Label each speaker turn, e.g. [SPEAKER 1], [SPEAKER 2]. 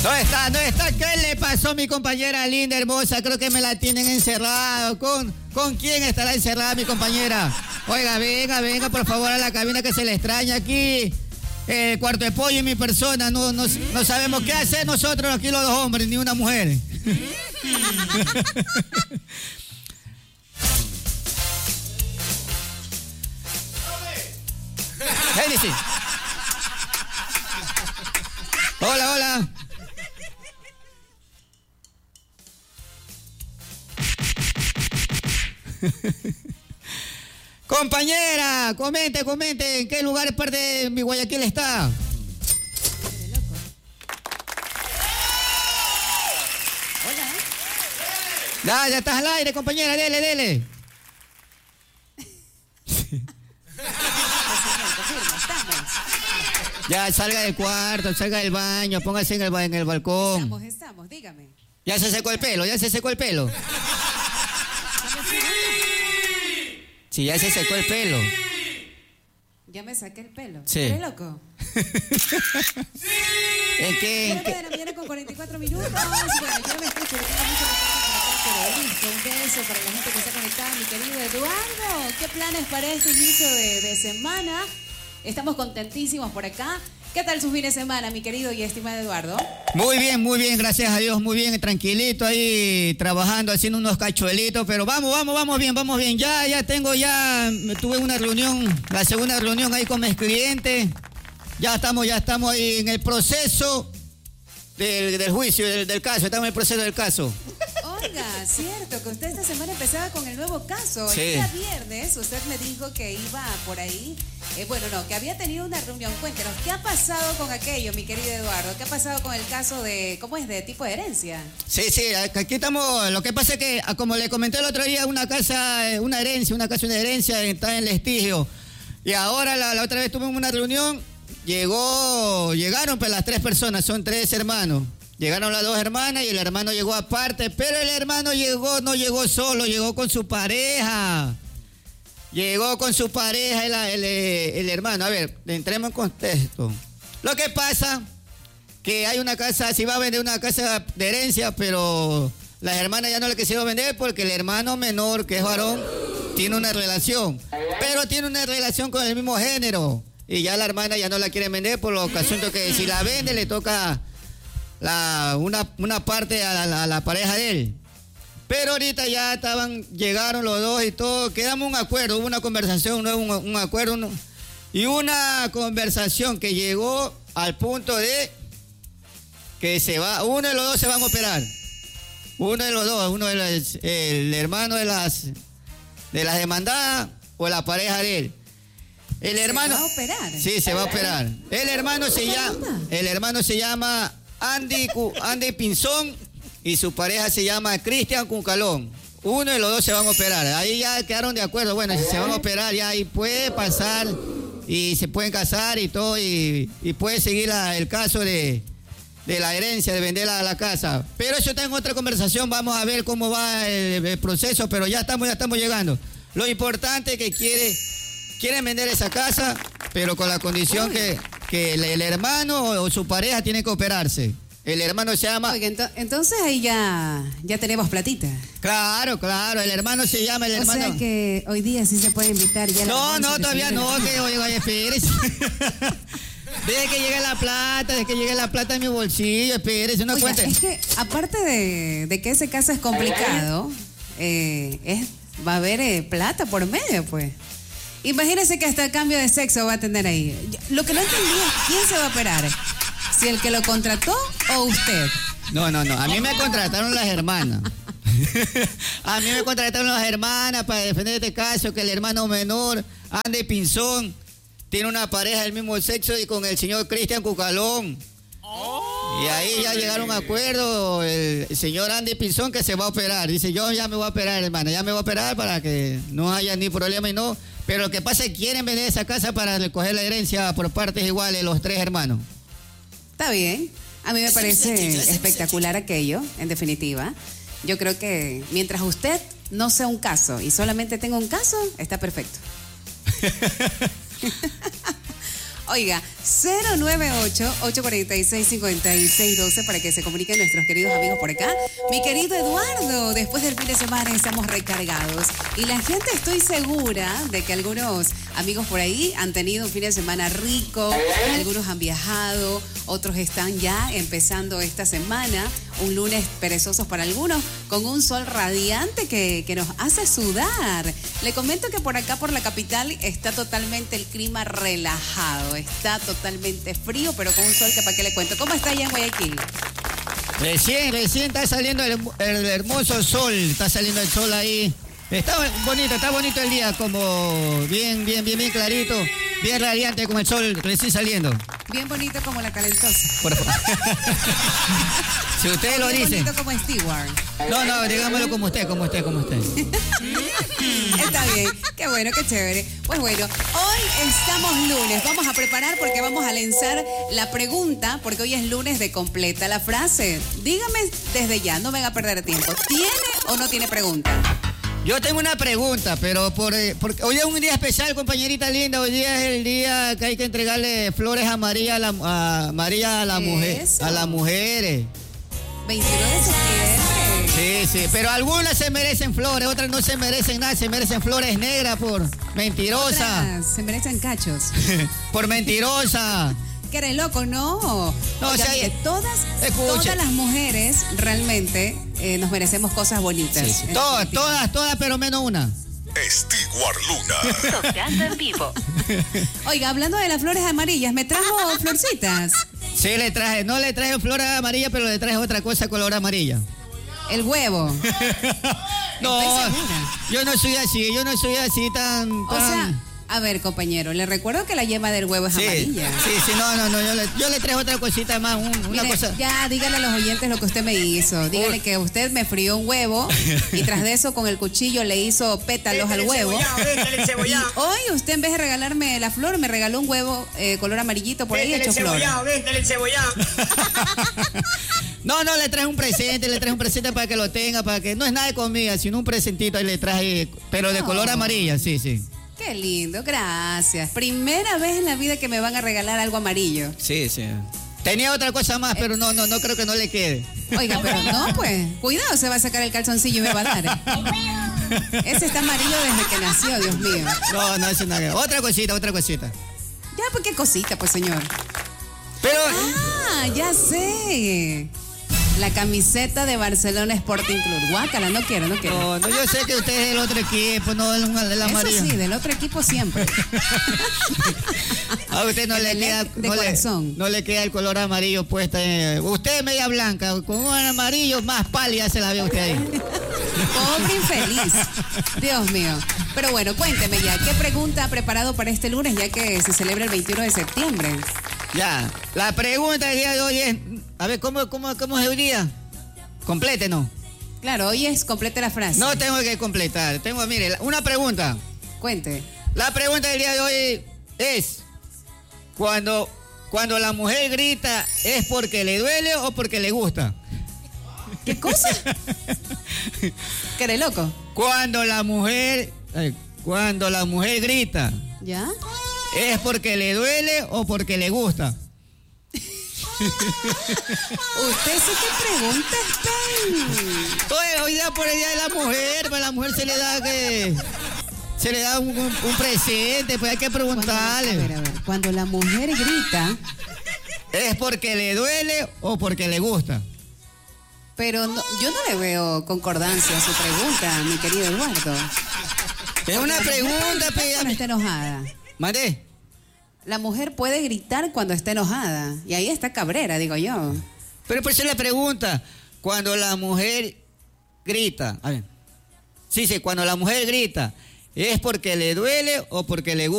[SPEAKER 1] No está, no está. ¿Qué le pasó a mi compañera linda, hermosa? Creo que me la tienen encerrado. ¿Con quién estará encerrada mi compañera? Oiga, venga, por favor, a la cabina que se le extraña aquí. El cuarto de pollo y mi persona. No sabemos qué hacer nosotros aquí los dos hombres, ni una mujer. Génesis. Hola. Compañera, comente, ¿en qué lugar parte de mi Guayaquil está? Hola. Ya estás al aire, compañera, dele. Ya salga del cuarto, salga del baño, póngase en el balcón.
[SPEAKER 2] Estamos, dígame.
[SPEAKER 1] Ya se secó el pelo. Sí, ya se secó el pelo.
[SPEAKER 2] Ya me saqué el pelo.
[SPEAKER 1] Sí.
[SPEAKER 2] ¿Eres loco?
[SPEAKER 1] Sí. ¿En qué?
[SPEAKER 2] 7 de la mañana con 44 minutos. Bueno, yo no me escucho, le tengo mucho mensaje por acá, pero listo. Un beso para la gente que está conectada, mi querido Eduardo. ¿Qué planes para este inicio de semana? Estamos contentísimos por acá. ¿Qué tal su fin de semana, mi querido y estimado Eduardo?
[SPEAKER 1] Muy bien, gracias a Dios, muy bien, tranquilito ahí, trabajando, haciendo unos cachuelitos, pero vamos bien. Tuve una reunión, la segunda reunión ahí con mis clientes. Ya estamos ahí en el proceso del juicio, del caso, estamos en el proceso del caso.
[SPEAKER 2] Oiga, cierto, que usted esta semana empezaba con el nuevo caso.
[SPEAKER 1] Sí.
[SPEAKER 2] El día viernes usted me dijo que iba por ahí, que había tenido una reunión. Cuéntenos, ¿qué ha pasado con aquello, mi querido Eduardo? ¿Qué ha pasado con el caso de, de tipo de herencia?
[SPEAKER 1] Sí, aquí estamos, lo que pasa es que, como le comenté el otro día, una casa de herencia está en Lestigio. Y ahora la otra vez tuvimos una reunión, llegaron pues las 3 personas, son 3 hermanos. Llegaron las 2 hermanas y el hermano llegó aparte, pero el hermano no llegó solo, llegó con su pareja. Llegó con su pareja el hermano. A ver, entremos en contexto. Lo que pasa que hay una casa, si va a vender una casa de herencia, pero las hermanas ya no le quisieron vender porque el hermano menor, que es varón, tiene una relación. Pero tiene una relación con el mismo género. Y ya la hermana ya no la quiere vender por lo asunto que si la vende le toca una parte a la pareja de él. Pero ahorita ya llegaron los dos y todo, quedamos un acuerdo, hubo una conversación, un acuerdo, y una conversación que llegó al punto de que uno de los dos se van a operar. El hermano de las demandadas o la pareja de él. El hermano.
[SPEAKER 2] ¿Se va a operar?
[SPEAKER 1] Sí, se va a operar. El hermano se llama Andy Pinzón y su pareja se llama Cristian Cuncalón. Uno de los dos se van a operar. Ahí ya quedaron de acuerdo. Bueno, si se van a operar ya ahí puede pasar y se pueden casar y todo y puede seguir el caso de la herencia, de vender la casa. Pero eso está en otra conversación. Vamos a ver cómo va el proceso, pero ya estamos llegando. Lo importante es que quieren vender esa casa, pero con la condición que el hermano o su pareja tiene que operarse. El hermano se llama...
[SPEAKER 2] Oiga, entonces ahí ya tenemos platita.
[SPEAKER 1] Claro, el hermano se llama... O
[SPEAKER 2] sea que hoy día sí se puede invitar ya.
[SPEAKER 1] No, todavía no, oiga, espérese. Deje que llegue la plata en mi bolsillo, espérese, no cuente.
[SPEAKER 2] Es que aparte de que ese caso es complicado, va a haber plata por medio, pues. Imagínese que hasta el cambio de sexo va a tener ahí. Lo que no entendí es quién se va a operar. ¿Si el que lo contrató o usted?
[SPEAKER 1] No. A mí me contrataron las hermanas. A mí me contrataron las hermanas para defender este caso, que el hermano menor, Andy Pinzón, tiene una pareja del mismo sexo y con el señor Cristian Cucalón. Y ahí ya llegaron a un acuerdo, el señor Andy Pinzón que se va a operar. Dice, yo ya me voy a operar, hermana, ya me voy a operar para que no haya ni problema y no. Pero lo que pasa es que quieren vender esa casa para recoger la herencia por partes iguales los 3 hermanos.
[SPEAKER 2] Está bien. A mí me parece espectacular aquello, en definitiva. Yo creo que mientras usted no sea un caso y solamente tenga un caso, está perfecto. Oiga, 098-846-5612 para que se comuniquen nuestros queridos amigos por acá. Mi querido Eduardo, después del fin de semana estamos recargados. Y la gente, estoy segura de que algunos amigos por ahí han tenido un fin de semana rico, algunos han viajado, otros están ya empezando esta semana, un lunes perezosos para algunos, con un sol radiante que nos hace sudar. Le comento que por acá, por la capital, está totalmente el clima relajado, está totalmente frío, pero con un sol que para qué le cuento. ¿Cómo está allá en Guayaquil?
[SPEAKER 1] Recién está saliendo el hermoso sol, está saliendo el sol ahí. Está bonito el día, como bien clarito, bien radiante como el sol recién saliendo.
[SPEAKER 2] Bien bonito como la calentosa.
[SPEAKER 1] Por favor. Si usted lo dice.
[SPEAKER 2] Bien bonito como Stewart.
[SPEAKER 1] No, digámoslo como usted.
[SPEAKER 2] Está bien, qué bueno, qué chévere. Pues bueno, hoy estamos lunes, vamos a preparar porque vamos a lanzar la pregunta, porque hoy es lunes de completa la frase. Dígame desde ya, no venga a perder tiempo. ¿Tiene o no tiene pregunta?
[SPEAKER 1] Yo tengo una pregunta, pero porque hoy es un día especial, compañerita linda. Hoy día es el día que hay que entregarle flores amarillas a las mujeres.
[SPEAKER 2] 29 de septiembre.
[SPEAKER 1] Sí, pero algunas se merecen flores, otras no se merecen nada, se merecen flores negras por mentirosa.
[SPEAKER 2] Otras se merecen cachos.
[SPEAKER 1] Por mentirosa.
[SPEAKER 2] Que eres loco, no.
[SPEAKER 1] No,
[SPEAKER 2] Oigan,
[SPEAKER 1] o sea,
[SPEAKER 2] todas las mujeres realmente nos merecemos cosas bonitas.
[SPEAKER 1] Sí. Todas, pero menos una.
[SPEAKER 3] Stewart Luna.
[SPEAKER 4] Tocando en vivo.
[SPEAKER 2] Oiga, hablando de las flores amarillas, ¿me trajo florcitas?
[SPEAKER 1] Sí, no le traje flores amarillas, pero le traje otra cosa color amarilla.
[SPEAKER 2] El huevo.
[SPEAKER 1] No, yo no soy así tan...
[SPEAKER 2] O sea, a ver, compañero, le recuerdo que la yema del huevo es amarilla.
[SPEAKER 1] Sí, no, yo le traigo otra cosita más, una cosa.
[SPEAKER 2] Ya, dígale a los oyentes lo que usted me hizo. Dígale que usted me frió un huevo y tras de eso con el cuchillo le hizo pétalos al huevo. Y hoy usted en vez de regalarme la flor, me regaló un huevo color amarillito por ahí hecho flor.
[SPEAKER 5] El cebollado.
[SPEAKER 1] No, le traje un presente para que lo tenga, para que no es nada de comida, sino un presentito ahí le traje, pero de color amarilla, sí.
[SPEAKER 2] Qué lindo, gracias. Primera vez en la vida que me van a regalar algo amarillo.
[SPEAKER 1] Sí. Tenía otra cosa más, pero no creo que no le quede.
[SPEAKER 2] Oiga, pero no, pues, cuidado, se va a sacar el calzoncillo y me va a dar. Ese está amarillo desde que nació, Dios mío.
[SPEAKER 1] No, eso nada. Otra cosita.
[SPEAKER 2] Ya, pues, qué cosita, pues, señor.
[SPEAKER 1] Pero...
[SPEAKER 2] Ah, ya sé. La camiseta de Barcelona Sporting Club. Guácala, no quiero.
[SPEAKER 1] No, yo sé que usted es del otro equipo, no del amarillo.
[SPEAKER 2] Eso sí, del otro equipo siempre.
[SPEAKER 1] A usted no le queda... No le queda el color amarillo puesto. Usted es media blanca, con un amarillo más pálida se la ve usted ahí.
[SPEAKER 2] Pobre infeliz. Dios mío. Pero bueno, cuénteme ya, ¿qué pregunta ha preparado para este lunes, ya que se celebra el 21 de septiembre?
[SPEAKER 1] Ya, la pregunta del día de hoy es... A ver, ¿cómo es el día? Complete, ¿no?
[SPEAKER 2] Claro, hoy es completa la frase.
[SPEAKER 1] No tengo que completar. Mire, una pregunta.
[SPEAKER 2] Cuente.
[SPEAKER 1] La pregunta del día de hoy es... Cuando la mujer grita, ¿es porque le duele o porque le gusta?
[SPEAKER 2] ¿Qué cosa? ¿Que eres loco?
[SPEAKER 1] Cuando la mujer grita,
[SPEAKER 2] ¿ya?
[SPEAKER 1] ¿es porque le duele o porque le gusta?
[SPEAKER 2] Usted sí que pregunta,
[SPEAKER 1] Hoy día por el Día de la Mujer, pues a la mujer se le da un presente, pues hay que preguntarle.
[SPEAKER 2] A ver, cuando la mujer grita,
[SPEAKER 1] ¿es porque le duele o porque le gusta?
[SPEAKER 2] Pero no, yo no le veo concordancia a su pregunta, mi querido Eduardo.
[SPEAKER 1] Es una pregunta,
[SPEAKER 2] pero cuando está enojada.
[SPEAKER 1] ¿Mande?
[SPEAKER 2] La mujer puede gritar cuando está enojada. Y ahí está Cabrera, digo yo.
[SPEAKER 1] Pero por eso le pregunta, cuando la mujer grita, a ver. Sí, cuando la mujer grita, ¿es porque le duele o porque le gusta?